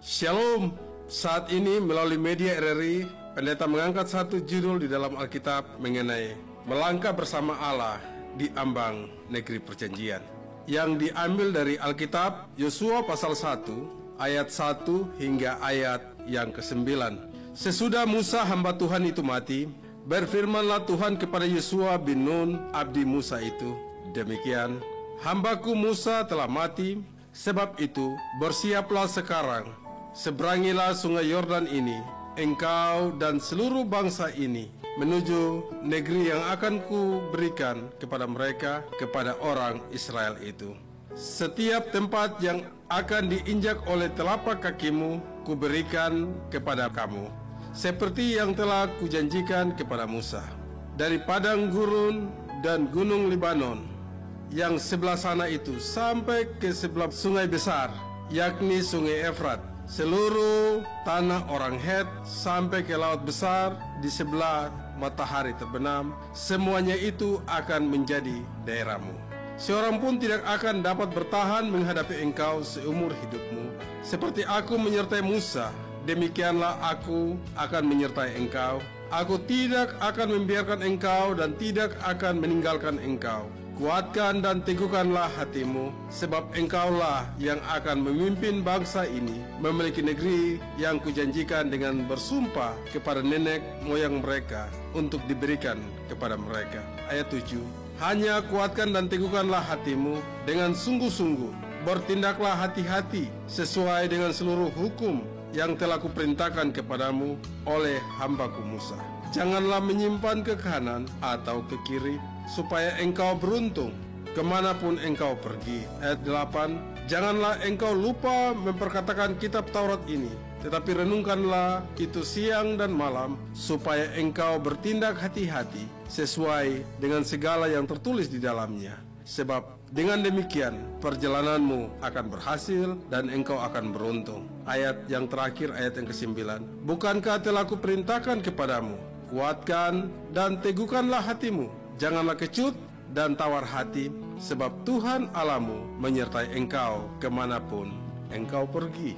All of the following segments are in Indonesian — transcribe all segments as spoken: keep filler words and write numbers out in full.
Shalom. Saat ini melalui media R R I, pendeta mengangkat satu judul di dalam Alkitab mengenai melangkah bersama Allah di ambang negeri perjanjian, yang diambil dari Alkitab Yosua pasal satu ayat satu hingga ayat yang kesembilan. Sesudah Musa hamba Tuhan itu mati, berfirmanlah Tuhan kepada Yosua bin Nun abdi Musa itu, demikian, hambaku Musa telah mati, sebab itu bersiaplah sekarang, seberangilah sungai Yordan ini, engkau dan seluruh bangsa ini, menuju negeri yang akan ku berikan kepada mereka, kepada orang Israel itu. Setiap tempat yang akan diinjak oleh telapak kakimu, ku berikan kepada kamu, seperti yang telah kujanjikan kepada Musa. Dari padang gurun dan gunung Libanon yang sebelah sana itu sampai ke sebelah sungai besar, yakni sungai Efrat, seluruh tanah orang Het sampai ke laut besar di sebelah matahari terbenam, semuanya itu akan menjadi daerahmu. Seorang pun tidak akan dapat bertahan menghadapi engkau seumur hidupmu. Seperti aku menyertai Musa, demikianlah aku akan menyertai engkau. Aku tidak akan membiarkan engkau dan tidak akan meninggalkan engkau. Kuatkan dan teguhkanlah hatimu, sebab engkaulah yang akan memimpin bangsa ini memiliki negeri yang kujanjikan dengan bersumpah kepada nenek moyang mereka untuk diberikan kepada mereka. Ayat tujuh. Hanya kuatkan dan teguhkanlah hatimu dengan sungguh-sungguh, bertindaklah hati-hati sesuai dengan seluruh hukum yang telah kuperintahkan kepadamu oleh hambaku Musa. Janganlah menyimpan ke kanan atau ke kiri, supaya engkau beruntung kemanapun engkau pergi. Ayat delapan. Janganlah engkau lupa memperkatakan kitab Taurat ini, tetapi renungkanlah itu siang dan malam, supaya engkau bertindak hati-hati sesuai dengan segala yang tertulis di dalamnya. Sebab dengan demikian perjalananmu akan berhasil dan engkau akan beruntung. Ayat yang terakhir, ayat yang kesembilan. Bukankah telah kuperintahkan kepadamu, kuatkan dan teguhkanlah hatimu, janganlah kecut dan tawar hati, sebab Tuhan Allahmu menyertai engkau kemanapun engkau pergi.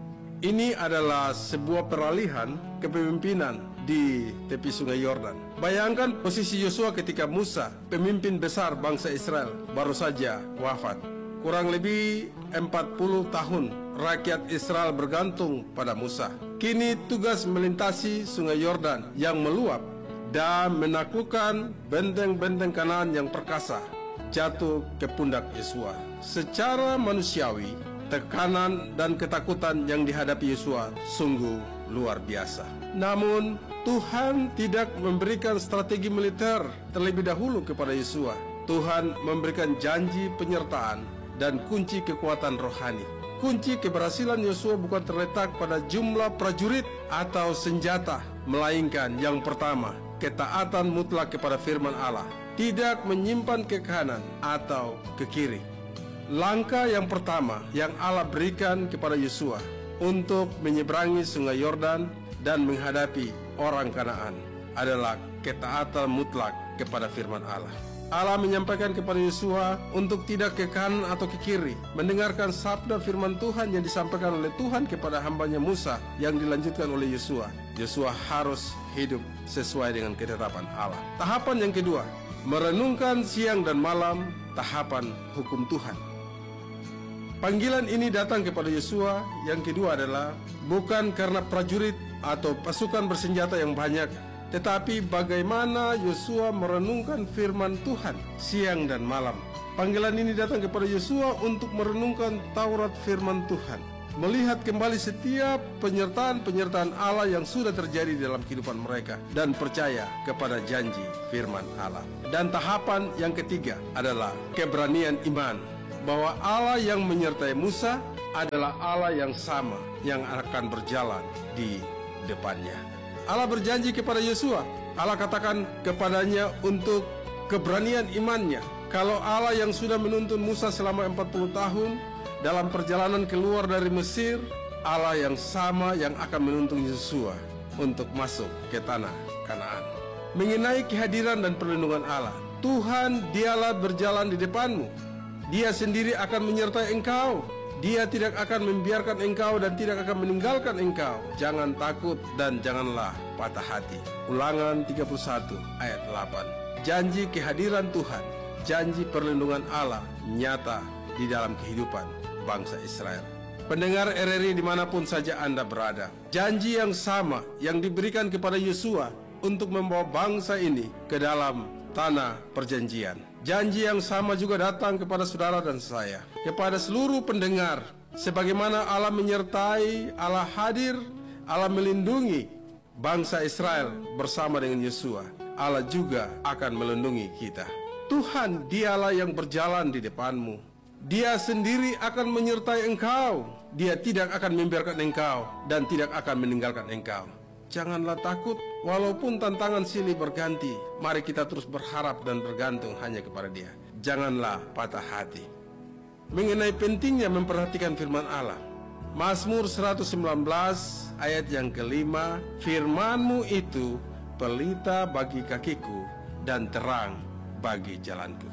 Ini adalah sebuah peralihan kepemimpinan di tepi sungai Yordan. Bayangkan posisi Yosua ketika Musa, pemimpin besar bangsa Israel, baru saja wafat. Kurang lebih empat puluh tahun rakyat Israel bergantung pada Musa. Kini tugas melintasi sungai Yordan yang meluap dan menaklukkan benteng-benteng Kanaan yang perkasa jatuh ke pundak Yosua. Secara manusiawi, tekanan dan ketakutan yang dihadapi Yosua sungguh luar biasa. Namun Tuhan tidak memberikan strategi militer terlebih dahulu kepada Yosua. Tuhan memberikan janji penyertaan dan kunci kekuatan rohani. Kunci keberhasilan Yosua bukan terletak pada jumlah prajurit atau senjata, melainkan yang pertama, ketaatan mutlak kepada firman Allah, tidak menyimpan ke kanan atau ke kiri. Langkah yang pertama yang Allah berikan kepada Yosua untuk menyeberangi sungai Yordan dan menghadapi orang Kanaan adalah ketaatan mutlak kepada firman Allah. Allah menyampaikan kepada Yosua untuk tidak ke kanan atau ke kiri, mendengarkan sabda firman Tuhan yang disampaikan oleh Tuhan kepada hambanya Musa yang dilanjutkan oleh Yosua. Yosua harus hidup sesuai dengan ketetapan Allah. Tahapan yang kedua, merenungkan siang dan malam tahapan hukum Tuhan. Panggilan ini datang kepada Yosua. Yang kedua adalah bukan karena prajurit atau pasukan bersenjata yang banyak, tetapi bagaimana Yosua merenungkan firman Tuhan siang dan malam. Panggilan ini datang kepada Yosua untuk merenungkan Taurat firman Tuhan, melihat kembali setiap penyertaan-penyertaan Allah yang sudah terjadi dalam kehidupan mereka, dan percaya kepada janji firman Allah. Dan tahapan yang ketiga adalah keberanian iman, bahwa Allah yang menyertai Musa adalah Allah yang sama yang akan berjalan di depannya. Allah berjanji kepada Yosua, Allah katakan kepadanya untuk keberanian imannya, kalau Allah yang sudah menuntun Musa selama empat puluh tahun dalam perjalanan keluar dari Mesir, Allah yang sama yang akan menuntun Yosua untuk masuk ke tanah Kanaan. Mengenai kehadiran dan perlindungan Allah, Tuhan dialah berjalan di depanmu. Dia sendiri akan menyertai engkau. Dia tidak akan membiarkan engkau dan tidak akan meninggalkan engkau. Jangan takut dan janganlah patah hati. Ulangan tiga puluh satu ayat delapan. Janji kehadiran Tuhan, janji perlindungan Allah nyata di dalam kehidupan bangsa Israel. Pendengar R R I dimanapun saja Anda berada, janji yang sama yang diberikan kepada Yosua untuk membawa bangsa ini ke dalam tanah perjanjian. Janji yang sama juga datang kepada saudara dan saya, kepada seluruh pendengar. Sebagaimana Allah menyertai, Allah hadir, Allah melindungi bangsa Israel bersama dengan Yosua, Allah juga akan melindungi kita. Tuhan, Dialah yang berjalan di depanmu. Dia sendiri akan menyertai engkau. Dia tidak akan membiarkan engkau dan tidak akan meninggalkan engkau. Janganlah takut, walaupun tantangan silih berganti. Mari kita terus berharap dan bergantung hanya kepada Dia. Janganlah patah hati. Mengenai pentingnya memperhatikan firman Allah, Mazmur seratus sembilan belas ayat yang kelima, firman-Mu itu pelita bagi kakiku dan terang bagi jalanku.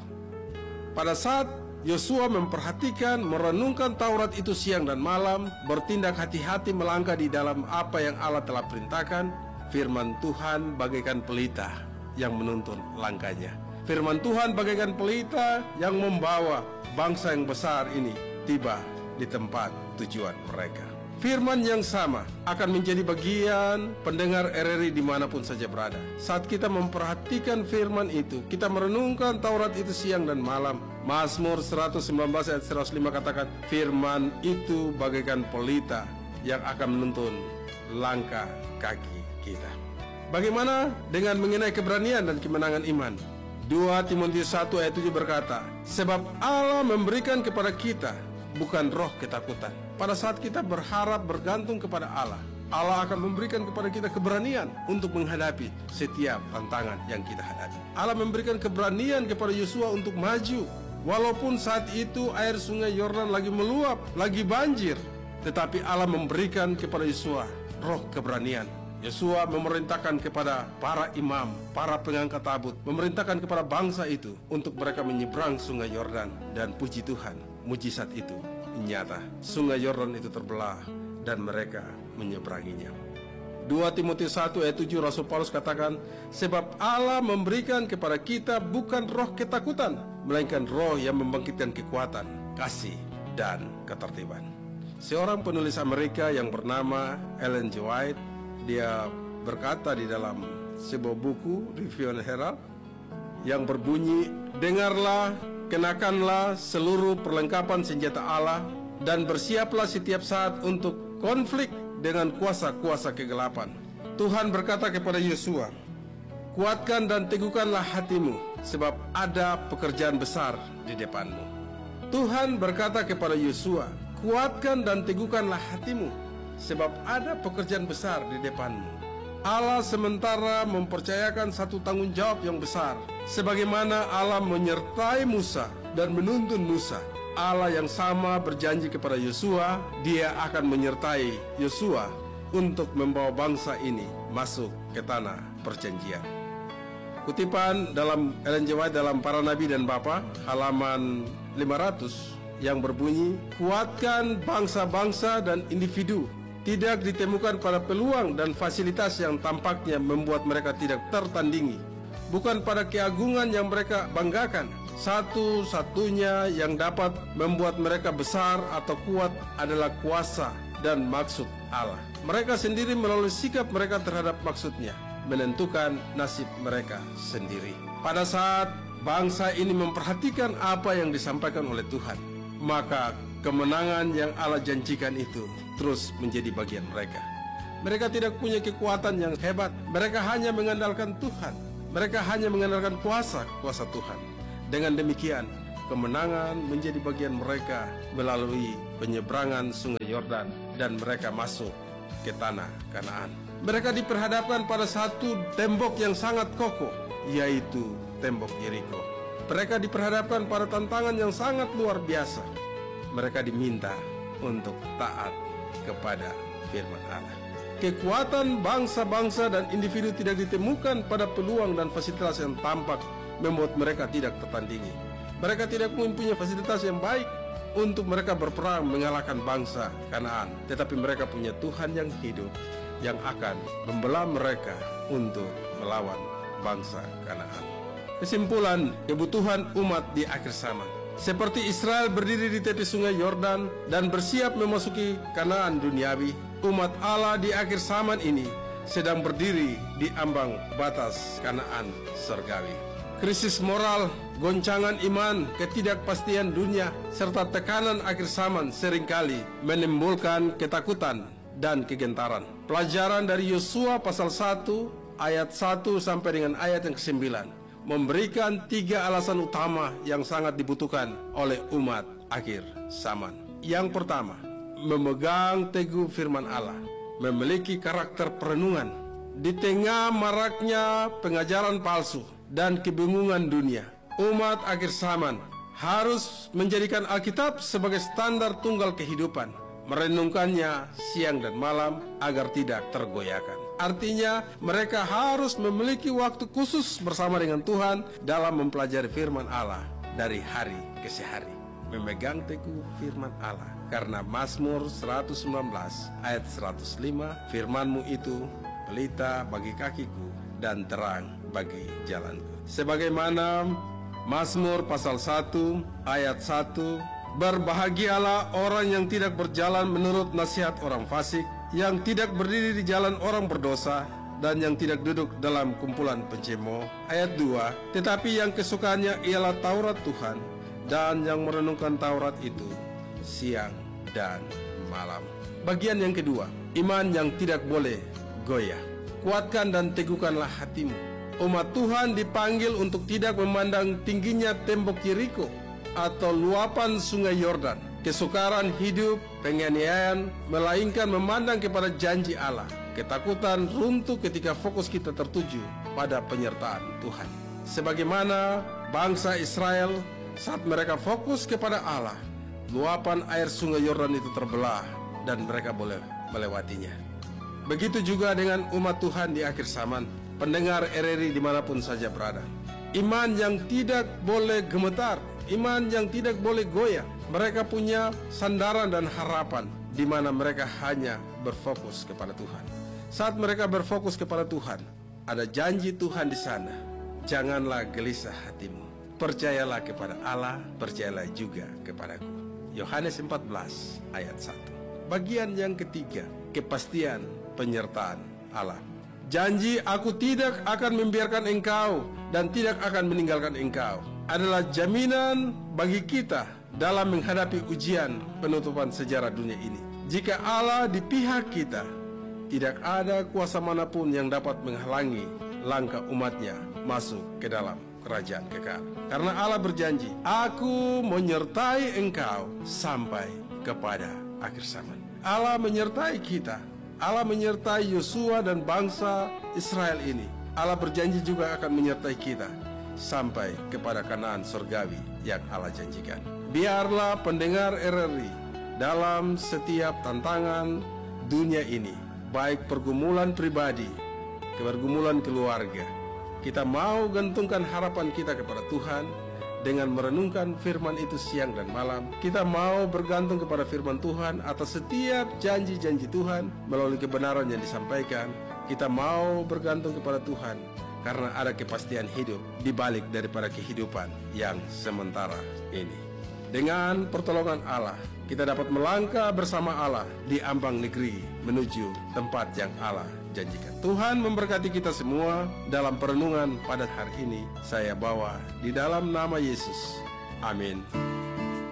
Pada saat Yosua memperhatikan, merenungkan Taurat itu siang dan malam, bertindak hati-hati melangkah di dalam apa yang Allah telah perintahkan, firman Tuhan bagaikan pelita yang menuntun langkahnya. Firman Tuhan bagaikan pelita yang membawa bangsa yang besar ini tiba di tempat tujuan mereka. Firman yang sama akan menjadi bagian pendengar R R I dimanapun saja berada. Saat kita memperhatikan firman itu, kita merenungkan Taurat itu siang dan malam. Mazmur seratus sembilan belas ayat seratus lima katakan, firman itu bagaikan pelita yang akan menuntun langkah kaki kita. Bagaimana dengan mengenai keberanian dan kemenangan iman? dua Timotius satu ayat tujuh berkata, sebab Allah memberikan kepada kita bukan roh ketakutan. Pada saat kita berharap bergantung kepada Allah, Allah akan memberikan kepada kita keberanian untuk menghadapi setiap tantangan yang kita hadapi. Allah memberikan keberanian kepada Yosua untuk maju, walaupun saat itu air sungai Yordan lagi meluap, lagi banjir. Tetapi Allah memberikan kepada Yosua roh keberanian. Yosua memerintahkan kepada para imam, para pengangkat tabut, memerintahkan kepada bangsa itu untuk mereka menyeberang sungai Yordan. Dan puji Tuhan, mujizat itu nyata. Sungai Yordan itu terbelah dan mereka menyeberanginya. dua Timotius satu ayat tujuh Rasul Paulus katakan, sebab Allah memberikan kepada kita bukan roh ketakutan, melainkan roh yang membangkitkan kekuatan, kasih, dan ketertiban. Seorang penulis Amerika yang bernama Ellen G. White, dia berkata di dalam sebuah buku Review and Herald yang berbunyi, dengarlah, kenakanlah seluruh perlengkapan senjata Allah dan bersiaplah setiap saat untuk konflik dengan kuasa-kuasa kegelapan. Tuhan berkata kepada Yosua, kuatkan dan teguhkanlah hatimu, sebab ada pekerjaan besar di depanmu. Tuhan berkata kepada Yosua, kuatkan dan teguhkanlah hatimu, sebab ada pekerjaan besar di depanmu. Allah sementara mempercayakan satu tanggung jawab yang besar. Sebagaimana Allah menyertai Musa dan menuntun Musa, Allah yang sama berjanji kepada Yosua, Dia akan menyertai Yosua untuk membawa bangsa ini masuk ke tanah perjanjian. Kutipan dalam Ellen G. White dalam Para Nabi dan Bapa, halaman lima ratus, yang berbunyi, kuatkan bangsa-bangsa dan individu. Tidak ditemukan pada peluang dan fasilitas yang tampaknya membuat mereka tidak tertandingi, bukan pada keagungan yang mereka banggakan. Satu-satunya yang dapat membuat mereka besar atau kuat adalah kuasa dan maksud Allah. Mereka sendiri melalui sikap mereka terhadap maksudnya menentukan nasib mereka sendiri. Pada saat bangsa ini memperhatikan apa yang disampaikan oleh Tuhan, maka kemenangan yang Allah janjikan itu terus menjadi bagian mereka. Mereka tidak punya kekuatan yang hebat. Mereka hanya mengandalkan Tuhan. Mereka hanya mengandalkan kuasa, kuasa Tuhan. Dengan demikian, kemenangan menjadi bagian mereka melalui penyeberangan sungai Yordan dan mereka masuk ke tanah Kanaan. Mereka diperhadapkan pada satu tembok yang sangat kokoh, yaitu tembok Yeriko. Mereka diperhadapkan pada tantangan yang sangat luar biasa. Mereka diminta untuk taat kepada firman Allah. Kekuatan bangsa-bangsa dan individu tidak ditemukan pada peluang dan fasilitas yang tampak membuat mereka tidak tertandingi. Mereka tidak mempunyai fasilitas yang baik. untuk mereka berperang mengalahkan bangsa Kanaan, tetapi mereka punya Tuhan yang hidup yang akan membelah mereka untuk melawan bangsa Kanaan. Kesimpulan, kebutuhan umat di akhir zaman. Seperti Israel berdiri di tepi sungai Yordan dan bersiap memasuki Kanaan duniawi, umat Allah di akhir zaman ini sedang berdiri di ambang batas Kanaan surgawi. Krisis moral, goncangan iman, ketidakpastian dunia, serta tekanan akhir zaman seringkali menimbulkan ketakutan dan kegentaran. Pelajaran dari Yosua pasal satu ayat satu sampai dengan ayat yang kesembilan memberikan tiga alasan utama yang sangat dibutuhkan oleh umat akhir zaman. Yang pertama, memegang teguh firman Allah, memiliki karakter perenungan di tengah maraknya pengajaran palsu dan kebingungan dunia. Umat akhir zaman harus menjadikan Alkitab sebagai standar tunggal kehidupan, merenungkannya siang dan malam agar tidak tergoyahkan. Artinya, mereka harus memiliki waktu khusus bersama dengan Tuhan dalam mempelajari firman Allah dari hari ke hari. Memegang teguh firman Allah, karena Mazmur seratus sembilan belas ayat seratus lima, firman-Mu itu pelita bagi kakiku dan terang bagi jalanku. Sebagaimana Mazmur pasal satu ayat satu, berbahagialah orang yang tidak berjalan menurut nasihat orang fasik, yang tidak berdiri di jalan orang berdosa, dan yang tidak duduk dalam kumpulan pencemooh. Ayat dua, tetapi yang kesukaannya ialah Taurat Tuhan, dan yang merenungkan Taurat itu siang dan malam. Bagian yang kedua, iman yang tidak boleh goyah. Kuatkan dan teguhkanlah hatimu. Umat Tuhan dipanggil untuk tidak memandang tingginya tembok Yeriko atau luapan sungai Yordan, kesukaran hidup, penganiayaan, melainkan memandang kepada janji Allah. Ketakutan runtuh ketika fokus kita tertuju pada penyertaan Tuhan. Sebagaimana bangsa Israel saat mereka fokus kepada Allah, luapan air sungai Yordan itu terbelah dan mereka boleh melewatinya. Begitu juga dengan umat Tuhan di akhir zaman, pendengar R R I dimanapun saja berada. Iman yang tidak boleh gemetar, iman yang tidak boleh goyah. Mereka punya sandaran dan harapan di mana mereka hanya berfokus kepada Tuhan. Saat mereka berfokus kepada Tuhan, ada janji Tuhan di sana. Janganlah gelisah hatimu. Percayalah kepada Allah, percayalah juga kepadaku. Yohanes empat belas ayat satu. Bagian yang ketiga, kepastian penyertaan Allah. Janji aku tidak akan membiarkan engkau dan tidak akan meninggalkan engkau adalah jaminan bagi kita dalam menghadapi ujian penutupan sejarah dunia ini. Jika Allah di pihak kita, tidak ada kuasa manapun yang dapat menghalangi langkah umatnya masuk ke dalam kerajaan kekal. Karena Allah berjanji, aku menyertai engkau sampai kepada akhir zaman. Allah menyertai kita. Allah menyertai Yosua dan bangsa Israel ini. Allah berjanji juga akan menyertai kita sampai kepada Kanaan surgawi yang Allah janjikan. Biarlah pendengar R R I dalam setiap tantangan dunia ini, baik pergumulan pribadi, pergumulan keluarga, kita mau gantungkan harapan kita kepada Tuhan dengan merenungkan firman itu siang dan malam. Kita mau bergantung kepada firman Tuhan atas setiap janji-janji Tuhan melalui kebenaran yang disampaikan. Kita mau bergantung kepada Tuhan karena ada kepastian hidup di balik daripada kehidupan yang sementara ini. Dengan pertolongan Allah, kita dapat melangkah bersama Allah di ambang negeri menuju tempat yang Allah janjikan. Tuhan memberkati kita semua dalam perenungan pada hari ini. Saya bawa di dalam nama Yesus. Amin.